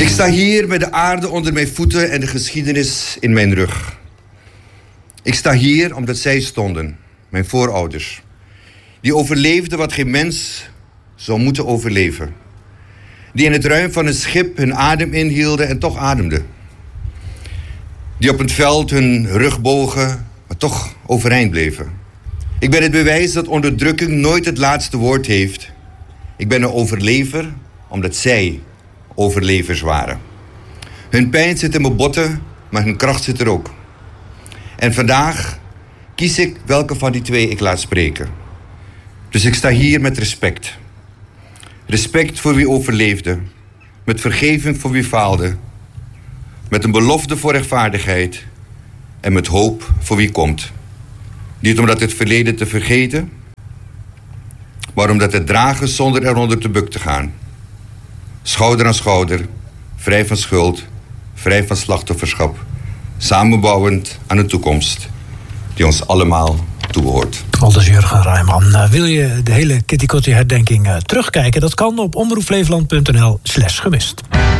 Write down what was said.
Ik sta hier met de aarde onder mijn voeten en de geschiedenis in mijn rug. Ik sta hier omdat zij stonden, mijn voorouders. Die overleefden wat geen mens zou moeten overleven. Die in het ruim van een schip hun adem inhielden en toch ademden. Die op het veld hun rug bogen, maar toch overeind bleven. Ik ben het bewijs dat onderdrukking nooit het laatste woord heeft. Ik ben een overlever omdat zij overlevers waren. Hun pijn zit in mijn botten, maar hun kracht zit er ook. En vandaag kies ik welke van die twee ik laat spreken. Dus ik sta hier met respect. Respect voor wie overleefde. Met vergeving voor wie faalde. Met een belofte voor rechtvaardigheid. En met hoop voor wie komt. Niet omdat het verleden te vergeten, maar omdat het dragen zonder eronder te buk te gaan. Schouder aan schouder, vrij van schuld, vrij van slachtofferschap. Samenbouwend aan een toekomst die ons allemaal toebehoort. Aldus Jurgen Rijman. Wil je de hele Kitty Kotti herdenking terugkijken? Dat kan op omroepflevoland.nl/gemist.